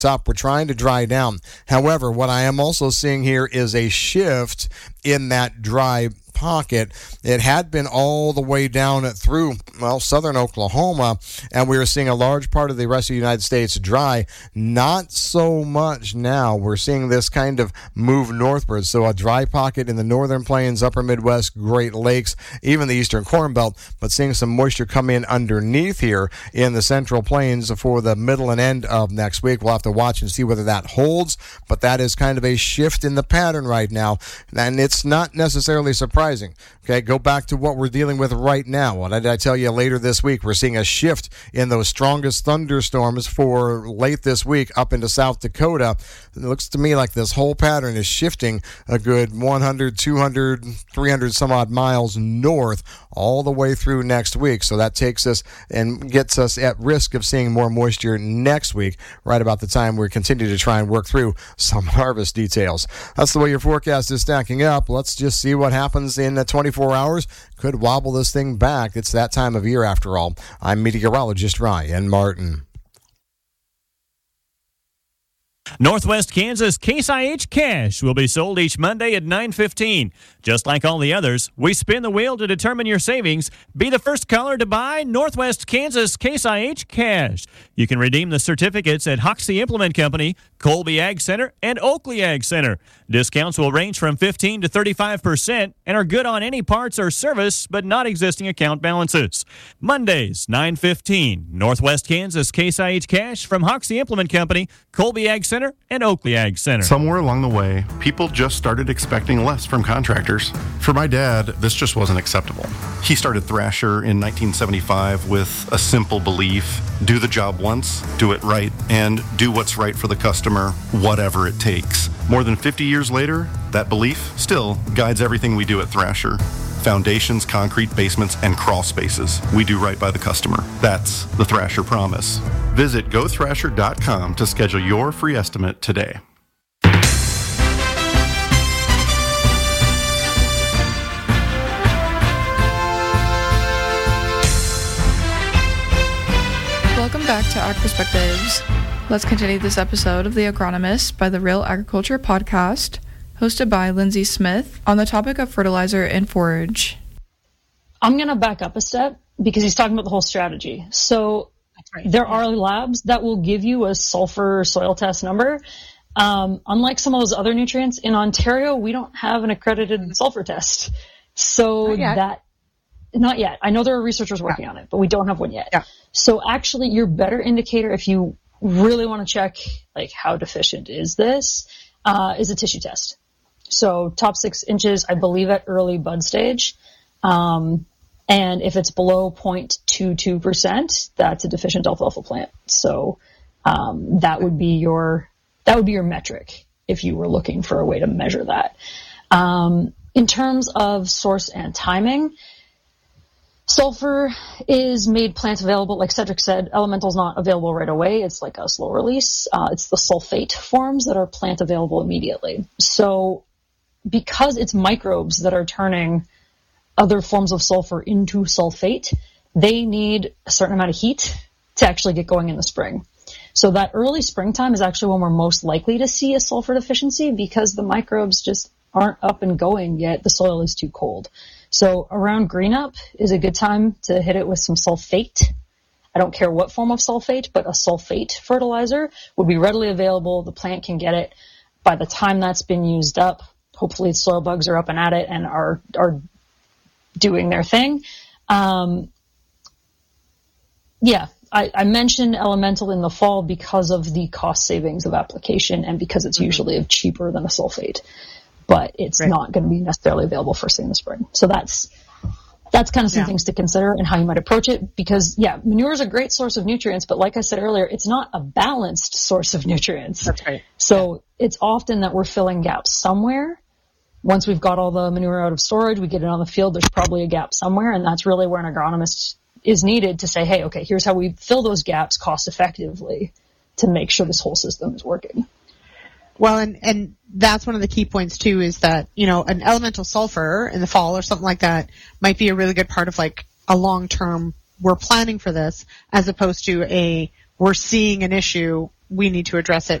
up. We're trying to dry down. However, what I am also seeing here is a shift in that dry pocket. It had been all the way down through, southern Oklahoma, and we were seeing a large part of the rest of the United States dry. Not so much now. We're seeing this kind of move northward. So a dry pocket in the northern plains, upper Midwest, Great Lakes, even the eastern Corn Belt, but seeing some moisture come in underneath here in the central plains for the middle and end of next week. We'll have to watch and see whether that holds, but that is kind of a shift in the pattern right now, and it's not necessarily surprising. Okay, go back to what we're dealing with right now. What did I tell you later this week? We're seeing a shift in those strongest thunderstorms for late this week up into South Dakota. It looks to me like this whole pattern is shifting a good 100, 200, 300 some odd miles north all the way through next week. So that takes us and gets us at risk of seeing more moisture next week, right about the time we continue to try and work through some harvest details. That's the way your forecast is stacking up. Let's just see what happens in 24 hours. Could wobble this thing back. It's that time of year after all. I'm meteorologist Ryan Martin. Northwest Kansas Case IH Cash will be sold each Monday at 9:15. Just like all the others, we spin the wheel to determine your savings. Be the first caller to buy Northwest Kansas Case IH Cash. You can redeem the certificates at Hoxie Implement Company, Colby Ag Center, and Oakley Ag Center. Discounts will range from 15 to 35% and are good on any parts or service, but not existing account balances. Mondays, 9:15. Northwest Kansas Case IH Cash from Hoxie Implement Company, Colby Ag Center, and Oakley Ag Center. Somewhere along the way, people just started expecting less from contractors. For my dad, this just wasn't acceptable. He started Thrasher in 1975 with a simple belief: do the job once, do it right, and do what's right for the customer, whatever it takes. More than 50 years later, that belief still guides everything we do at Thrasher. Foundations, concrete, basements, and crawl spaces. We do right by the customer. That's the Thrasher promise. Visit gothrasher.com to schedule your free estimate today. Welcome back to Ag Perspectives. Let's continue this episode of The Agronomist by the Real Agriculture Podcast, hosted by Lindsay Smith, on the topic of fertilizer and forage. I'm going to back up a step because he's talking about the whole strategy. So there are labs that will give you a sulfur soil test number. Unlike some of those other nutrients, in Ontario, we don't have an accredited sulfur test. So not yet. I know there are researchers working on it, but we don't have one yet. Yeah. So actually, your better indicator, if you really want to check like how deficient is this, is a tissue test. So top 6 inches, I believe, at early bud stage. And if it's below 0.22%, that's a deficient alfalfa plant. So that would be your metric if you were looking for a way to measure that. In terms of source and timing, sulfur is made plant available. Like Cedric said, elemental's not available right away. It's like a slow release. It's the sulfate forms that are plant available immediately. So because it's microbes that are turning other forms of sulfur into sulfate, they need a certain amount of heat to actually get going in the spring. So that early springtime is actually when we're most likely to see a sulfur deficiency because the microbes just aren't up and going yet. The soil is too cold. So around green up is a good time to hit it with some sulfate. I don't care what form of sulfate, but a sulfate fertilizer would be readily available. The plant can get it. By the time that's been used up, hopefully soil bugs are up and at it and are doing their thing. I mentioned elemental in the fall because of the cost savings of application and because it's usually cheaper than a sulfate. But it's not going to be necessarily available first thing in the spring. So that's kind of some things to consider and how you might approach it. Because, manure is a great source of nutrients, but like I said earlier, it's not a balanced source of nutrients. That's right. So it's often that we're filling gaps somewhere. Once we've got all the manure out of storage, we get it on the field, there's probably a gap somewhere, and that's really where an agronomist is needed to say, hey, okay, here's how we fill those gaps cost effectively to make sure this whole system is working. Well, and that's one of the key points too, is that, an elemental sulfur in the fall or something like that might be a really good part of like a long-term, we're planning for this, as opposed to we're seeing an issue, we need to address it